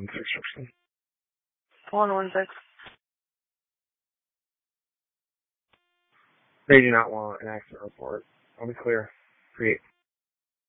616. 116. They do not want an accident report. I'll be clear. Create.